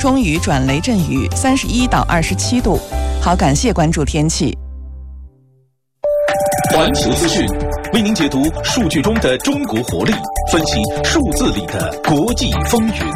中雨转雷阵雨，31到27度。好，感谢关注天气。 环球资讯为您解读数据中的中国活力，分析数字里的国际风云。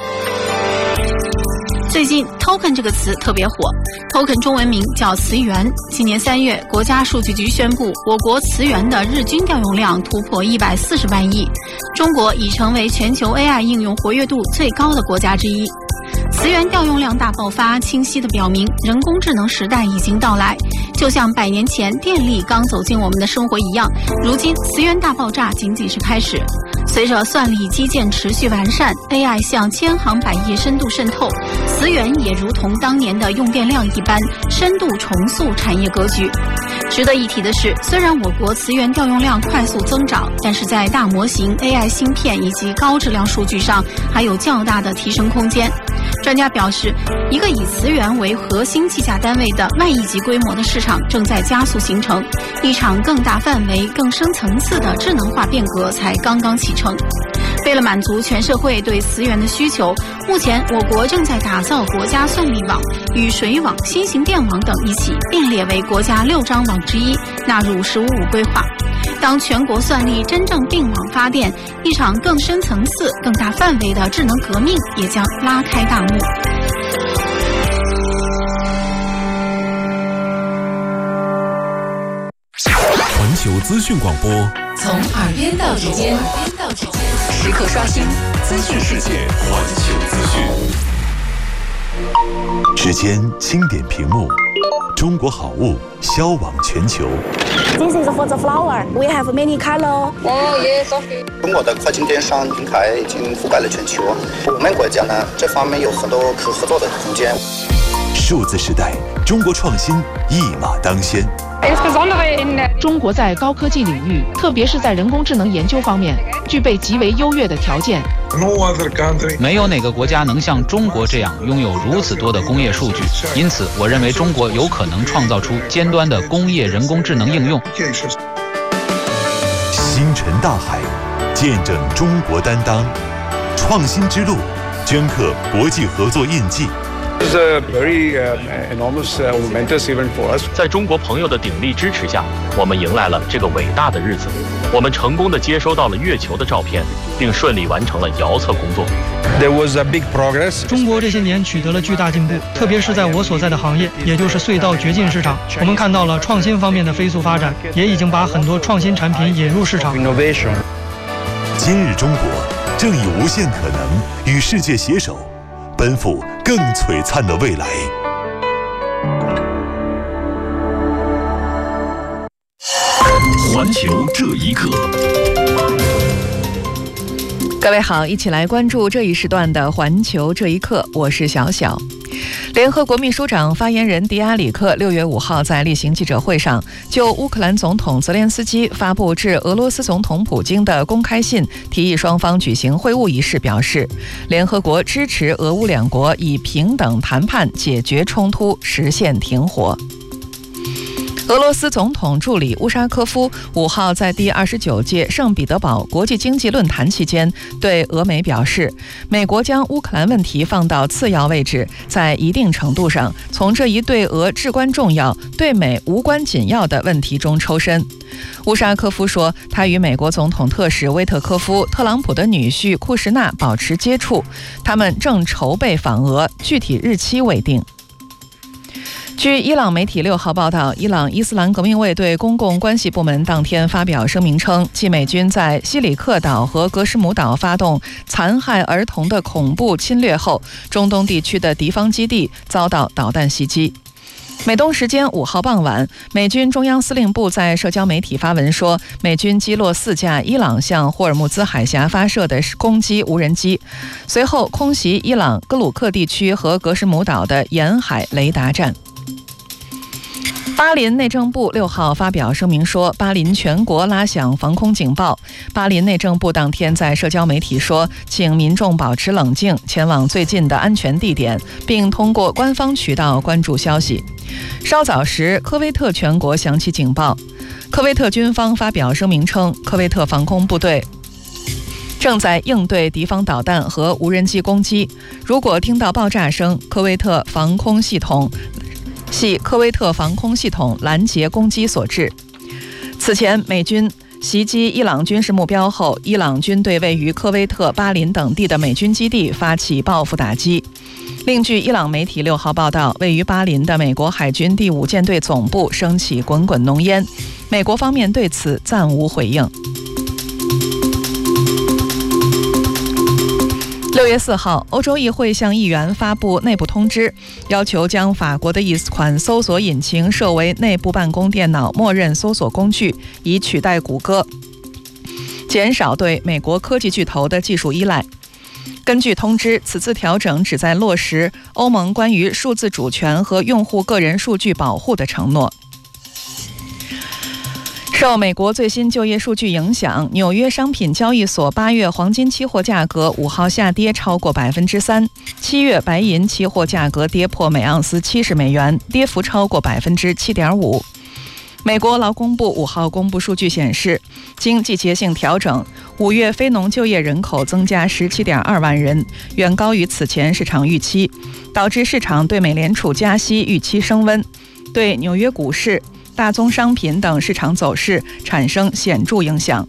最近 token 这个词特别火， token 中文名叫词源。今年3月，国家数据局宣布，我国词源的日均调用量突破140万亿，中国已成为全球 AI 应用活跃度最高的国家之一。词源调用量大爆发，清晰地表明人工智能时代已经到来。就像100年前电力刚走进我们的生活一样，如今词源大爆炸仅仅是开始。随着算力基建持续完善， AI 向千行百业深度渗透，词源也如同当年的用电量一般，深度重塑产业格局。值得一提的是，虽然我国词源调用量快速增长，但是在大模型、AI 芯片以及高质量数据上还有较大的提升空间。专家表示，一个以词源为核心计价单位的万亿级规模的市场正在加速形成，一场更大范围、更深层次的智能化变革才刚刚启程。为了满足全社会对词源的需求，目前我国正在打造国家算力网，与水网、新型电网等一起并列为国家6张网之一，纳入“15+5”规划。当全国算力真正并网发电，一场更深层次、更大范围的智能革命也将拉开大幕。 环球资讯广播， 从耳边到指尖，时刻刷新资讯世界。 环球资讯， 指尖轻点屏幕，中国好物销往全球。 This is for the flower. We have many color. Oh yes, okay. 中国的跨境电商平台已经覆盖了全球，我们国家呢这方面有很多可合作的空间。 数字时代，中国创新一马当先。 中国在高科技领域，特别是在人工智能研究方面，具备极为优越的条件。 没有哪个国家能像中国这样拥有如此多的工业数据，因此我认为中国有可能创造出尖端的工业人工智能应用。 星辰大海，见证中国担当，创新之路，镌刻国际合作印记。 This is a very enormous momentous event for us. 在中国朋友的鼎力支持下，我们迎来了这个伟大的日子。我们成功地接收到了月球的照片，并顺利完成了遥测工作。 There was a big progress. 中国这些年取得了巨大进步，特别是在我所在的行业，也就是隧道掘进市场，我们看到了创新方面的飞速发展，也已经把很多创新产品引入市场。 Innovation. 今日中国正以无限可能与世界携手，奔赴更璀璨的未来。 环球这一刻， 各位好，一起来关注这一时段的环球这一刻，我是小小。联合国秘书长发言人迪亚里克6月5号在例行记者会上，就乌克兰总统泽连斯基发布致俄罗斯总统普京的公开信，提议双方举行会晤一事表示，联合国支持俄乌两国以平等谈判解决冲突，实现停火。俄罗斯总统助理乌沙科夫5号在第29届圣彼得堡国际经济论坛期间，对俄媒表示，美国将乌克兰问题放到次要位置，在一定程度上从这一对俄至关重要、对美无关紧要的问题中抽身。乌沙科夫说，他与美国总统特使威特科夫、特朗普的女婿库什纳保持接触，他们正筹备访俄，具体日期未定。据伊朗媒体6号报道，伊朗伊斯兰革命卫队公共关系部门当天发表声明称，继美军在西里克岛和格什姆岛发动残害儿童的恐怖侵略后，中东地区的敌方基地遭到导弹袭击。美东时间5号傍晚，美军中央司令部在社交媒体发文说，美军击落4架伊朗向霍尔木兹海峡发射的攻击无人机，随后空袭伊朗格鲁克地区和格什姆岛的沿海雷达站。巴林内政部6号发表声明说，巴林全国拉响防空警报。巴林内政部当天在社交媒体说，请民众保持冷静，前往最近的安全地点，并通过官方渠道关注消息。稍早时，科威特全国响起警报。科威特军方发表声明称，科威特防空部队正在应对敌方导弹和无人机攻击。如果听到爆炸声，科威特防空系统拦截攻击所致。此前，美军袭击伊朗军事目标后，伊朗军对位于科威特、巴林等地的美军基地发起报复打击。另据伊朗媒体6号报道，位于巴林的美国海军第5舰队总部升起滚滚浓烟，美国方面对此暂无回应。6月4号，欧洲议会向议员发布内部通知，要求将法国的一款搜索引擎设为内部办公电脑默认搜索工具，以取代谷歌，减少对美国科技巨头的技术依赖。根据通知，此次调整旨在落实欧盟关于数字主权和用户个人数据保护的承诺。受美国最新就业数据影响，纽约商品交易所8月黄金期货价格5号下跌超过 3%，7月白银期货价格跌破每盎司70美元，跌幅超过 7.5%。美国劳工部5号公布数据显示，经季节性调整，5月非农就业人口增加 17.2万人，远高于此前市场预期，导致市场对美联储加息预期升温，对纽约股市、大宗商品等市场走势产生显著影响。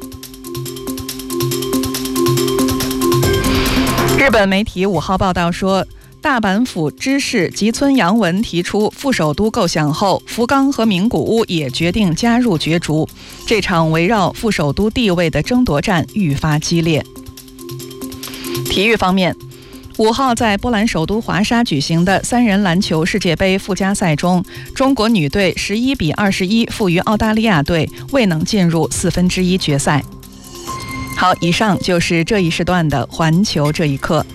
日本媒体5号报道说，大阪府知事吉村洋文提出副首都构想后，福冈和名古屋也决定加入角逐。这场围绕副首都地位的争夺战愈发激烈。体育方面，5号在波兰首都华沙举行的3人篮球世界杯附加赛中，中国女队11-21负于澳大利亚队，未能进入1/4决赛。好，以上就是这一时段的环球这一刻。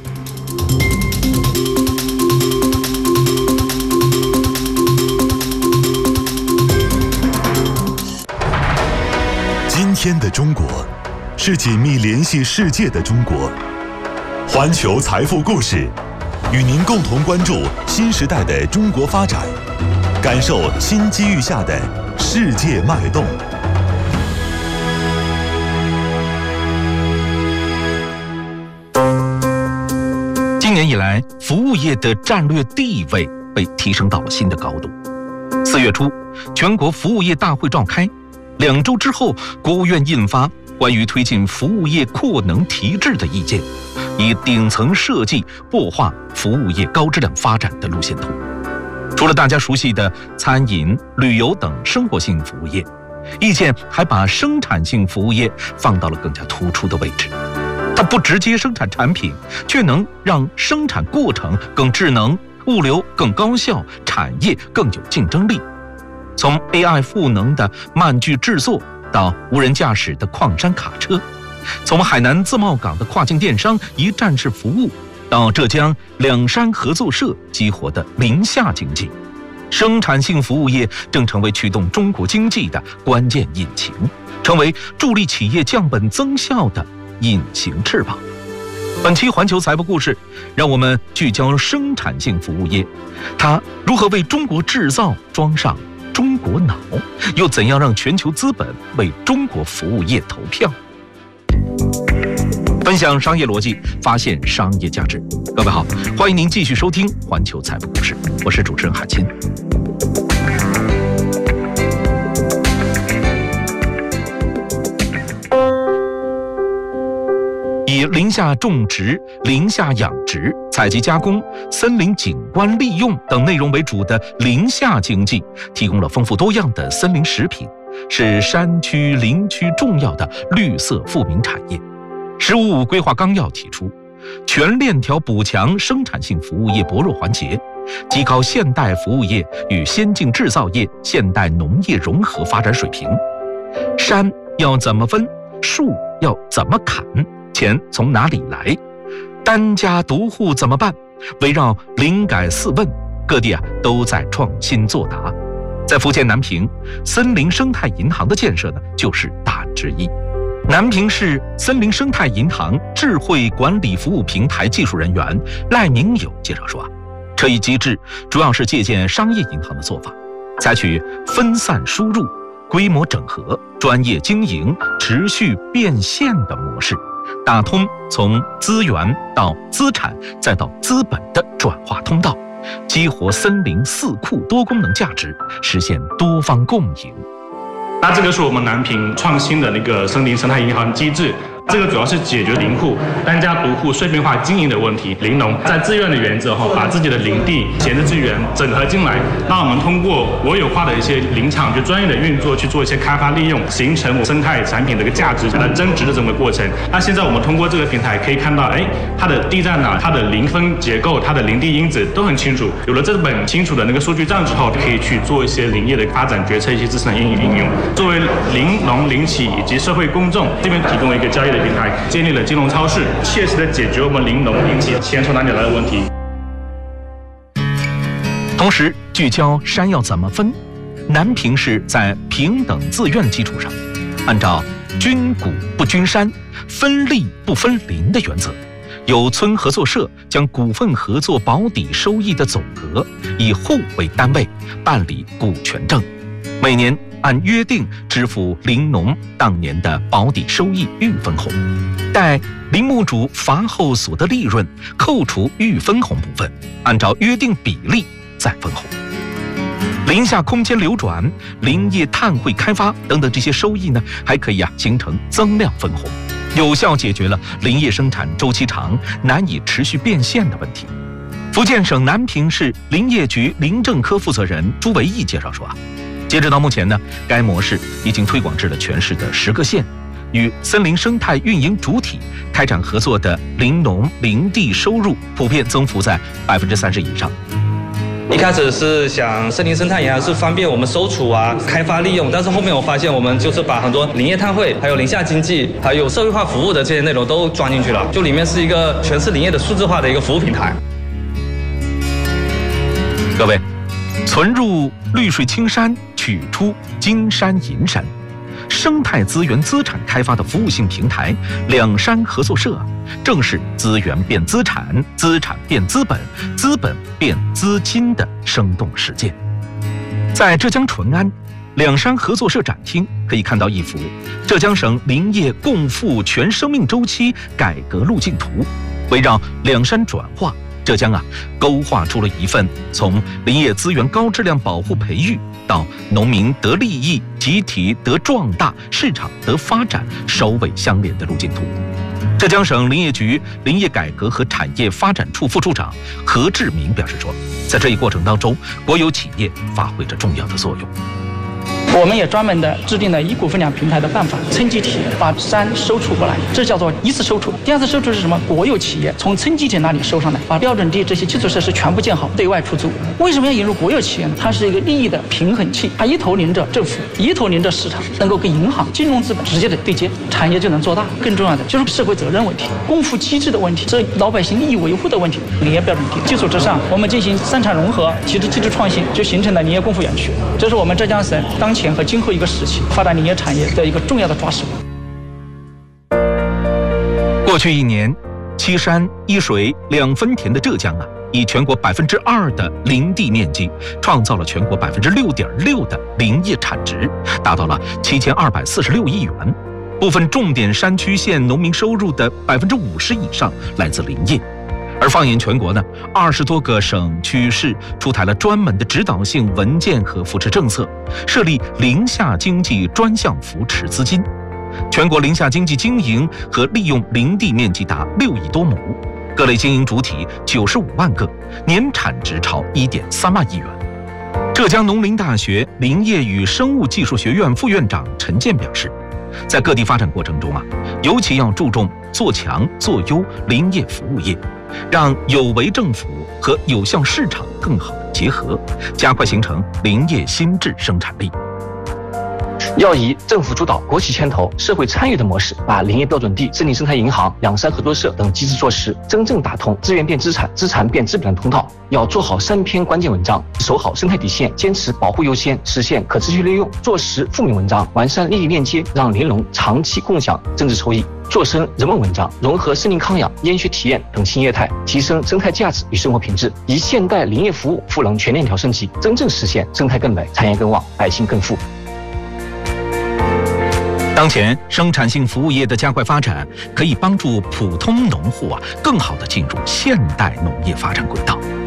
今天的中国是紧密联系世界的中国。环球财富故事，与您共同关注新时代的中国发展，感受新机遇下的世界脉动。 今年以来，服务业的战略地位被提升到了新的高度。4月初，全国服务业大会召开，2周之后，国务院印发关于推进服务业扩能提质的意见，以顶层设计擘画服务业高质量发展的路线图。除了大家熟悉的餐饮、旅游等生活性服务业，意见还把生产性服务业放到了更加突出的位置。它不直接生产产品，却能让生产过程更智能，物流更高效，产业更有竞争力。从 AI 赋能的慢具制作到无人驾驶的矿山卡车，从海南自贸港的跨境电商一站式服务，到浙江两山合作社激活的林下经济，生产性服务业正成为驱动中国经济的关键引擎，成为助力企业降本增效的隐形翅膀。本期环球财富故事，让我们聚焦生产性服务业，它如何为中国制造装上中国脑，又怎样让全球资本为中国服务业投票？分享商业逻辑，发现商业价值。各位好，欢迎您继续收听环球财富故事，我是主持人海清。以林下种植、林下养殖、采集加工、森林景观利用等内容为主的林下经济，提供了丰富多样的森林食品，是山区、林区重要的绿色富民产业。“15+5”规划纲要提出，全链条补强生产性服务业薄弱环节，提高现代服务业与先进制造业、现代农业融合发展水平。山要怎么分，树要怎么砍，钱从哪里来？单家独户怎么办？围绕林改4问，各地都在创新作答。在福建南平，森林生态银行的建设呢，就是答案之一。南平市森林生态银行智慧管理服务平台技术人员赖明友介绍说，这一机制主要是借鉴商业银行的做法，采取分散输入、规模整合、专业经营、持续变现的模式， 打通从资源到资产再到资本的转化通道，激活森林4库多功能价值，实现多方共赢。 那这个是我们南平创新的那个森林生态银行机制。这个主要是解决林户单家独户碎片化经营的问题。林农在自愿的原则把自己的林地闲置资源整合进来，那我们通过国有化的一些林场就专业的运作去做一些开发利用，形成生态产品的一个价值来增值的这么个过程。那现在我们通过这个平台可以看到，它的地在哪，它的林分结构，它的林地因子都很清楚。有了这本清楚的那个数据账之后，可以去做一些林业的发展决策，一些知识的应用。作为林农、林企以及社会公众这边提供一个交易的平台，建立了金融超市，切实的解决我们林农林企钱从哪里来的问题。 同时聚焦山要怎么分，南平市在平等自愿基础上，按照均谷不均山、分利不分林的原则，有村合作社将股份合作保底收益的总额以户为单位办理股权证，每年按约定支付林农当年的保底收益预分红，待林木主伐后所得利润扣除预分红部分，按照约定比例再分红。林下空间流转、林业碳汇开发等等这些收益呢，还可以形成增量分红，有效解决了林业生产周期长、难以持续变现的问题。福建省南平市林业局林政科负责人朱维义介绍说截止到目前呢，该模式已经推广至了全市的10个县，与森林生态运营主体开展合作的林农林地收入普遍增幅在30%以上。 一开始是想森林生态银行是方便我们收储开发利用，但是后面我发现我们就是把很多林业碳汇、还有林下经济、还有社会化服务的这些内容都装进去了，就里面是一个全市林业的数字化的一个服务平台。 各位，存入绿水青山，取出金山银山，生态资源资产开发的服务性平台两山合作社，正是资源变资产、资产变资本、资本变资金的生动实践。在浙江淳安两山合作社展厅可以看到一幅浙江省林业共富全生命周期改革路径图，围绕两山转化，浙江勾画出了一份从林业资源高质量保护培育到农民得利益、集体得壮大、市场得发展首尾相连的路径图。浙江省林业局林业改革和产业发展处副处长何志明表示说，在这一过程当中，国有企业发挥着重要的作用。 我们也专门的制定了1股分2平台的办法，村集体把山收储过来，这叫做一次收储。第二次收储是什么？国有企业从村集体那里收上来，把标准地这些基础设施全部建好，对外出租。为什么要引入国有企业呢？它是一个利益的平衡器，它一头领着政府，一头领着市场，能够跟银行、金融资本直接的对接，产业就能做大。更重要的就是社会责任问题、共富机制的问题，这老百姓利益维护的问题。林业标准地基础之上，我们进行三产融合、机制创新，就形成了林业共富园区。这是我们浙江省当前和今后一个时期发展林业产业的一个重要的抓手。 过去1年，7山1水2分田的浙江以全国2%的林地面积，创造了全国6.6%的林业产值，达到了7246亿元。部分重点山区县农民收入的50%以上来自林业。而放眼全国呢，20多个省区市出台了专门的指导性文件和扶持政策，设立林下经济专项扶持资金。全国林下经济经营和利用林地面积达6亿多亩，各类经营主体95万个，年产值超1.3万亿元。浙江农林大学林业与生物技术学院副院长陈健表示，在各地发展过程中尤其要注重做强做优林业服务业，让有为政府和有效市场更好的结合，加快形成林业新质生产力。 要以政府主导、国企牵头、社会参与的模式，把林业标准地、森林生态银行、两山合作社等机制措施真正打通资源变资产、资产变资本的通道。要做好3篇关键文章，守好生态底线，坚持保护优先，实现可持续利用，做实负面文章，完善利益链接，让林农长期共享政治收益。做深人文文章，融合森林康养、烟学体验等新业态，提升生态价值与生活品质，以现代林业服务赋能全链条升级，真正实现生态更美、产业更旺、百姓更富。 当前生产性服务业的加快发展，可以帮助普通农户更好地进入现代农业发展轨道。